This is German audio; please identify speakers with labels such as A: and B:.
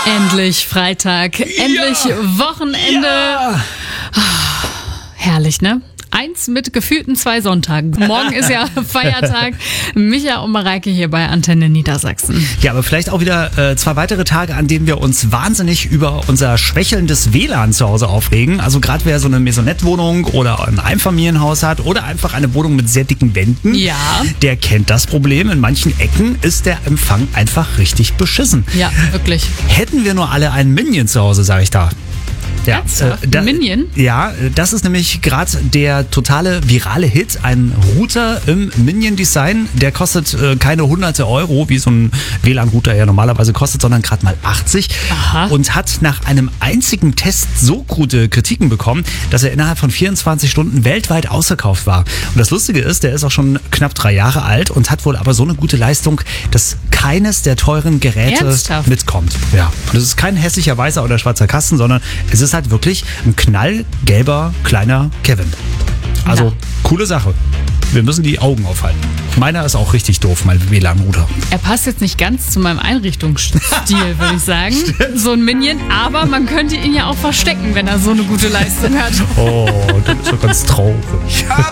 A: Endlich Freitag, endlich Wochenende.
B: Ja.
A: Herrlich, ne? Eins mit gefühlten 2 Sonntagen. Morgen ist ja Feiertag. Micha und Mareike hier bei Antenne Niedersachsen.
B: Ja, aber vielleicht auch wieder 2 weitere Tage, an denen wir uns wahnsinnig über unser schwächelndes WLAN zu Hause aufregen. Also gerade wer so eine Maisonette-Wohnung oder ein Einfamilienhaus hat oder einfach eine Wohnung mit sehr dicken Wänden,
A: Ja.
B: der kennt das Problem. In manchen Ecken ist der Empfang einfach richtig beschissen.
A: Ja, wirklich.
B: Hätten wir nur alle einen Minion zu Hause, sage ich da. Ja,
A: Minion?
B: Ja, das ist nämlich gerade der totale virale Hit. Ein Router im Minion-Design, der kostet keine hunderte Euro, wie so ein WLAN-Router ja normalerweise kostet, sondern gerade mal 80.
A: Aha.
B: Und hat nach einem einzigen Test so gute Kritiken bekommen, dass er innerhalb von 24 Stunden weltweit ausverkauft war. Und das Lustige ist, der ist auch schon knapp 3 Jahre alt und hat wohl aber so eine gute Leistung, dass keines der teuren Geräte
A: Ernsthaft?
B: mitkommt. Ja. Und es ist kein hässlicher weißer oder schwarzer Kasten, sondern es ist halt wirklich ein knallgelber kleiner Kevin. Also
A: Ja.
B: coole Sache. Wir müssen die Augen aufhalten. Meiner ist auch richtig doof, mein WLAN-Router.
A: Er passt jetzt nicht ganz zu meinem Einrichtungsstil, würde ich sagen. So ein Minion, aber man könnte ihn ja auch verstecken, wenn er so eine gute Leistung hat.
B: Oh, das ist so ganz traurig.